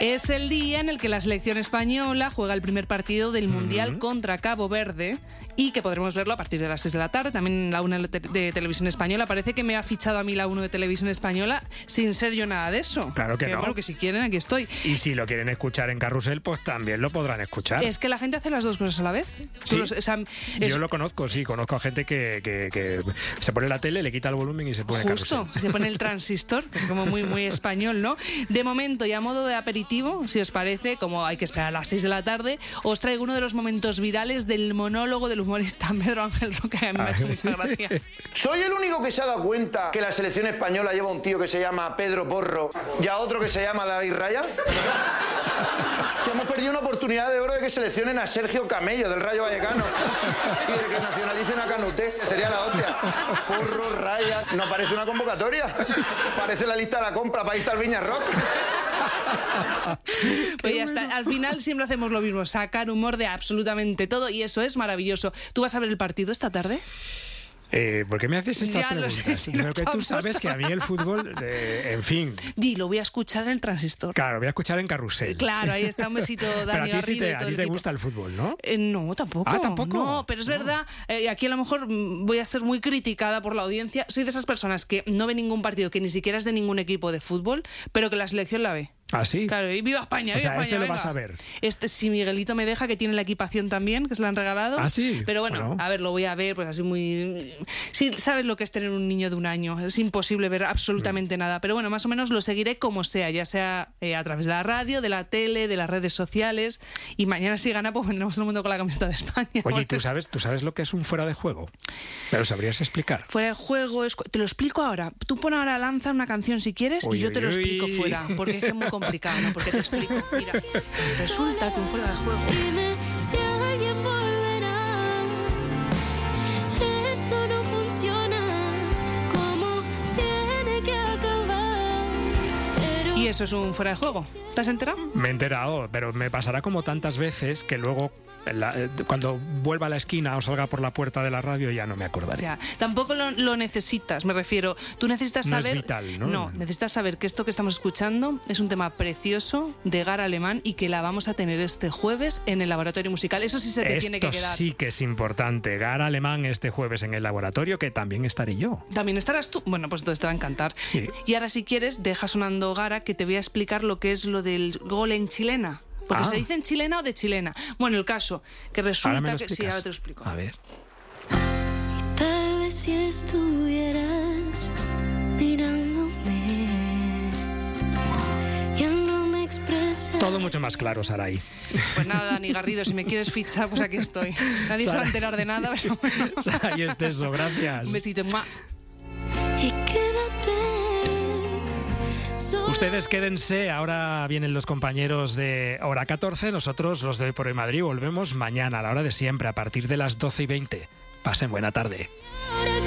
Es el día en el que la selección española juega el primer partido del Mundial contra Cabo Verde y que podremos verlo a partir de las 6 de la tarde, también en la 1 de Televisión Española. Parece que me ha fichado a mí la 1 de Televisión Española sin ser yo nada de eso. Claro que no. Bueno, que si quieren, aquí estoy. Y si lo quieren escuchar en Carrusel, pues también lo podrán escuchar. Es que la gente hace las dos cosas a la vez. Sí. Yo lo conozco, sí. Conozco a gente que se pone la tele, le quita el volumen y se pone Justo, Carrusel. se pone el transistor, que es como muy español, ¿no? De momento, y a modo de aperitivo, si os parece, como hay que esperar a las 6 de la tarde, os traigo uno de los momentos virales del monólogo del humorista Pedro Ángel Roca, que a mí me ha hecho mucha gracia. ¿Soy el único que se ha dado cuenta que la selección española lleva un tío que se llama Pedro Porro y a otro que se llama David Raya? Que hemos perdido una oportunidad de oro de que seleccionen a Sergio Camello del Rayo Vallecano y de que nacionalicen a Canuté. Sería la hostia. Porro, Raya... No parece una convocatoria. Parece la lista de la compra para irte al Viña Rock. Pues ya está. Al final siempre hacemos lo mismo, sacar humor de absolutamente todo y eso es maravilloso. ¿Tú vas a ver el partido esta tarde? ¿Por qué me haces estas Ya lo preguntas? sé, Pero que tú sabes que a mí el fútbol, en fin... Lo voy a escuchar en el transistor. Claro, voy a escuchar en Carrusel. Claro, ahí está, un besito Dani Pero Garrido y todo a ti el te equipo. gusta el fútbol, ¿no? No, tampoco. Ah, ¿tampoco? No, pero es verdad, aquí a lo mejor voy a ser muy criticada por la audiencia. Soy de esas personas que no ve ningún partido, que ni siquiera es de ningún equipo de fútbol, pero que la selección la ve. ¿Ah, sí? Claro, y viva España, O sea, viva España, lo venga. vas a ver. Si Miguelito me deja, que tiene la equipación también, que se la han regalado. Ah, sí. Pero bueno, a ver, lo voy a ver, pues así muy... Sí, sabes lo que es tener un niño de 1 año. Es imposible ver absolutamente nada. Pero bueno, más o menos lo seguiré como sea, ya sea a través de la radio, de la tele, de las redes sociales. Y mañana si gana, pues vendremos todo el mundo con la camiseta de España. Oye, ¿tú sabes lo que es un fuera de juego? ¿Me lo sabrías explicar? Fuera de juego es... Te lo explico ahora. Tú pon ahora, lanza una canción si quieres y yo te lo explico fuera. Porque es que es muy complicado, ¿no? Porque te explico. Mira, resulta que un fuera de juego... Dime si alguien volverá. Esto no funciona como tiene que acabar. Pero... Y eso es un fuera de juego. ¿Te has enterado? Me he enterado, pero me pasará como tantas veces que luego, cuando vuelva a la esquina o salga por la puerta de la radio, ya no me acordaré. Ya. Tampoco lo necesitas, me refiero. Tú necesitas No es saber... vital, ¿no? No, necesitas saber que esto que estamos escuchando es un tema precioso de Gara Alemán y que la vamos a tener este jueves en el Laboratorio Musical. Eso sí se te tiene que quedar. Esto sí que es importante. Gara Alemán este jueves en el laboratorio, que también estaré yo. ¿También estarás tú? Bueno, pues entonces te va a encantar. Sí. Y ahora si quieres, deja sonando Gara, que te voy a explicar lo que es lo del gol en chilena. Porque se dice en chilena o de chilena. Bueno, el caso, que resulta que... Sí, ahora te lo explico. A ver. tal vez si estuvieras mirándome, ya no me expresas. Todo mucho más claro, Saray. Pues nada, Dani Garrido, si me quieres fichar, pues aquí estoy. Nadie se va a enterar de nada, pero bueno. Saray Esteso, gracias. Un besito. ¡Mua! Y quédate. Ustedes quédense, ahora vienen los compañeros de Hora 14, nosotros los de Hoy por Hoy Madrid volvemos mañana a la hora de siempre, a partir de las 12:20. Pasen buena tarde.